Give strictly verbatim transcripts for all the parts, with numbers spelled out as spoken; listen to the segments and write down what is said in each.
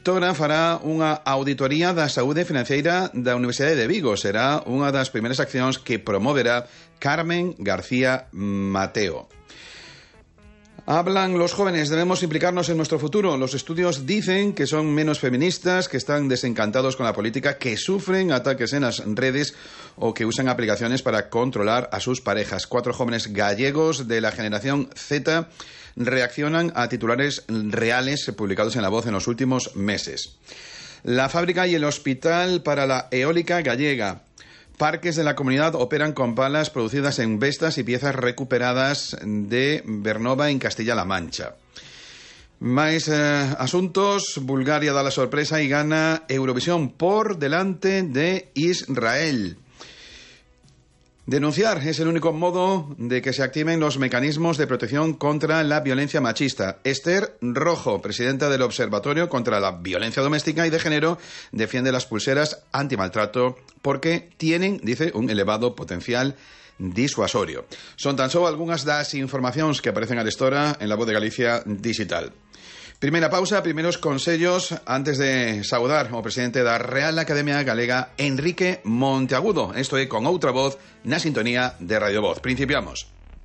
Xestora fará unha auditoría da saúde financeira da Universidade de Vigo. Será unha das primeiras accións que promoverá Carmen García Mateo. Hablan los jóvenes, debemos implicarnos en nuestro futuro. Los estudios dicen que son menos feministas, que están desencantados con la política, que sufren ataques en las redes o que usan aplicaciones para controlar a sus parejas. Cuatro jóvenes gallegos de la generación Z reaccionan a titulares reales publicados en La Voz en los últimos meses. La fábrica y el hospital para la eólica gallega. Parques de la comunidad operan con palas producidas en Vestas y piezas recuperadas de Bernova en Castilla-La Mancha. Más eh, asuntos. Bulgaria da la sorpresa y gana Eurovisión por delante de Israel. Denunciar es el único modo de que se activen los mecanismos de protección contra la violencia machista. Esther Rojo, presidenta del Observatorio contra la Violencia Doméstica y de Género, defiende las pulseras antimaltrato porque tienen, dice, un elevado potencial disuasorio. Son tan só algunhas das informacións que aparecen a destora en La Voz de Galicia Digital. Primeira pausa, primeiros consellos antes de saudar ao presidente da Real Academia Galega, Enrique Monteagudo. Isto é Con Outra Voz na sintonía de Radio Voz. Principiamos.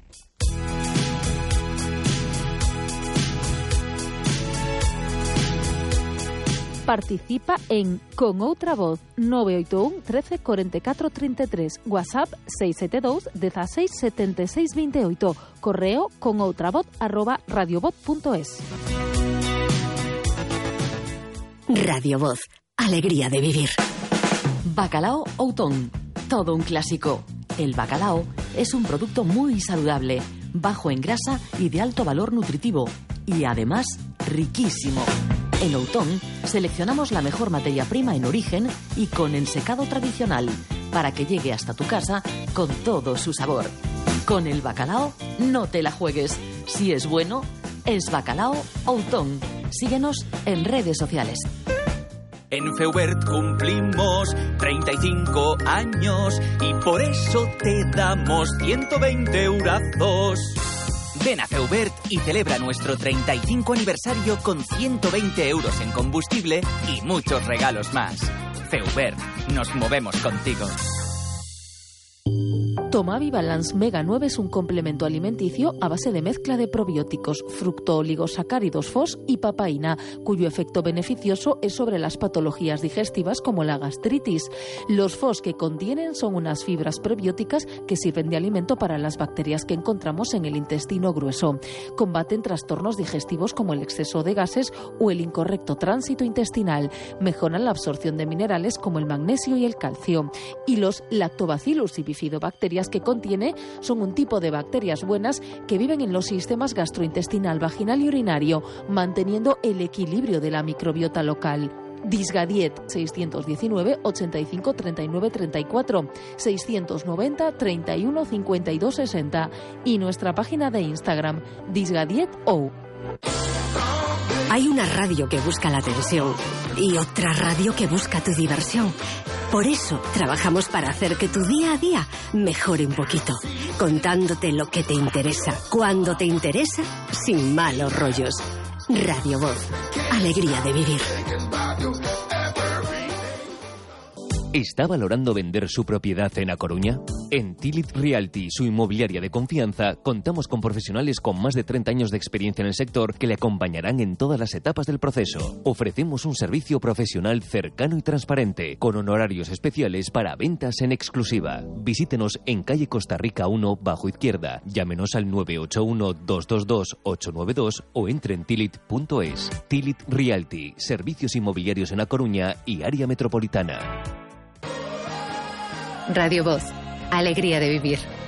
Participa en Con Outra Voz nove oito un, trece, cuarenta y cuatro, treinta y tres, WhatsApp seis siete dos, dieciséis, setenta y seis, veintiocho, correo conoutravoz arroba radiovoz punto es. Radio Voz, alegría de vivir. Bacalao Outón, todo un clásico. El bacalao es un producto muy saludable, bajo en grasa y de alto valor nutritivo, y además riquísimo. En Outón seleccionamos la mejor materia prima en origen y con el secado tradicional, para que llegue hasta tu casa con todo su sabor. Con el bacalao no te la juegues. Si es bueno, es Bacalao Outón. Síguenos en redes sociales. En Feubert cumplimos treinta y cinco años y por eso te damos ciento veinte eurazos. Ven a Feubert y celebra nuestro treinta y cinco aniversario con ciento veinte euros en combustible y muchos regalos más. Feubert, nos movemos contigo. Tomavi Balance Mega nueve es un complemento alimenticio a base de mezcla de probióticos, fructooligosacáridos F O S y papaína, cuyo efecto beneficioso es sobre las patologías digestivas como la gastritis. Los F O S que contienen son unas fibras prebióticas que sirven de alimento para las bacterias que encontramos en el intestino grueso. Combaten trastornos digestivos como el exceso de gases o el incorrecto tránsito intestinal. Mejoran la absorción de minerales como el magnesio y el calcio. Y los lactobacillus y bifidobacterias que contiene son un tipo de bacterias buenas que viven en los sistemas gastrointestinal, vaginal y urinario, manteniendo el equilibrio de la microbiota local. Disgadiet seiscientos diecinueve, ochenta y cinco, treinta y nueve, treinta y cuatro, seiscientos noventa, treinta y uno, cincuenta y dos, sesenta y nuestra página de Instagram, DisgadietO. Hay una radio que busca la atención y otra radio que busca tu diversión. Por eso trabajamos para hacer que tu día a día mejore un poquito, contándote lo que te interesa, cuando te interesa, sin malos rollos. Radio Voz, alegría de vivir. ¿Está valorando vender su propiedad en A Coruña? En Tilit Realty, su inmobiliaria de confianza, contamos con profesionales con más de treinta años de experiencia en el sector que le acompañarán en todas las etapas del proceso. Ofrecemos un servicio profesional cercano y transparente, con honorarios especiales para ventas en exclusiva. Visítenos en calle Costa Rica uno, bajo izquierda. Llámenos al nueve ocho uno, dos dos dos, ocho nueve dos o entre en tilit punto es. Tilit Realty, servicios inmobiliarios en A Coruña y área metropolitana. Radio Voz, alegría de vivir.